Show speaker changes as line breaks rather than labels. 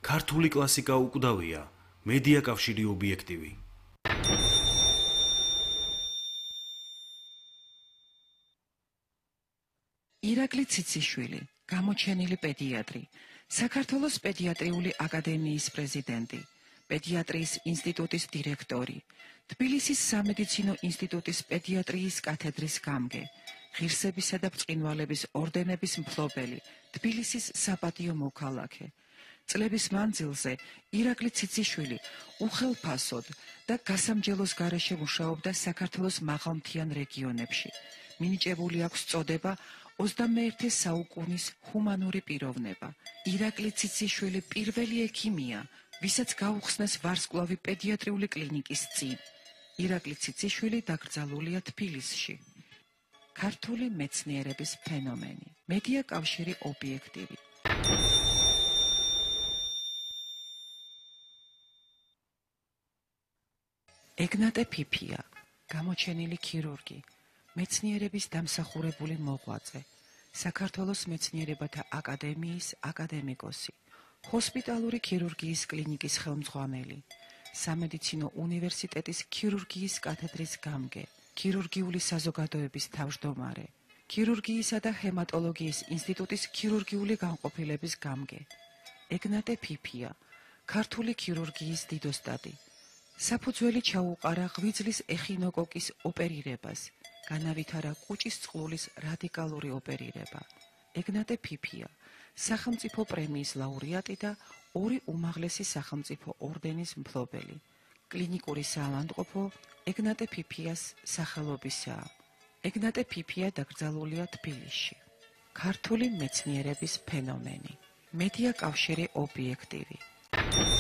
ქართული კლასიკა უკვდავია, მედია კავშირი ობიექტივი.
ირაკლი ციციშვილი, გამოჩენილი პედიატრი, საქართველოს პედიატრიული აკადემიის პრეზიდენტი, პედიატრიის ინსტიტუტის დირექტორი, თბილისის სამედიცინო ინსტიტუტის პედიატრიის კათედრის გამგე, ღირსებისა და ბრწყინვალების ორდენების მფლობელი, თბილისის საპატიო მოქალაქე. წლების მანძილზე ირაკლი ციციშვილი უხელფასოდ და გასამჯელოს გარეშე მუშაობდა საქართველოს მაღალმთიან რეგიონებში. მინიჭებული აქვს წოდება 21 საუკუნის ჰუმანური პიროვნება. ირაკლი ციციშვილი პირველი ექიმია, ვისაც გაუხსნეს ვარსკვლავი პედიატრიული კლინიკის წინ. ირაკლი ციციშვილი დაკრძალულია თბილისში. ქართული მეცნიერების ფენომენი. მედია კავშირი ობიექტივი. ეგნატე ფიფია, გამოჩენილი ქირურგი, მეცნიერების დამსახურებული მოღვაწე, საქართველოს მეცნიერებათა აკადემიის აკადემიკოსი, ჰოსპიტალური ქირურგიის კლინიკის ხელმძღვანელი, სამედიცინო უნივერსიტეტის ქირურგიის კათედრის გამგე, ქირურგიული საზოგადოების თავმჯდომარე, ქირურგიისა და ჰემატოლოგიის ინსტიტუტის ქირურგიული განყოფილების გამგე. ეგნატე ფიფია, ქართული ქირურგიის დიდოსტატი. საფუძველი ჩაუყარა ღვიძლის ეხინოკოკის ოპერირებას, განავითარა კუჭის წყლულის რადიკალური ოპერირება. ეგნატე ფიფია, სახელმწიფო პრემიის ლაურეატი და 2 უმაღლესი სახელმწიფო ორდენის მფლობელი. კლინიკური საავადმყოფო ეგნატე ფიფიას სახელობისაა. ეგნატე ფიფია დაკრძალულია თბილისში. ქართული მეცნიერების ფენომენი. მედია კავშირი ობიექტივი.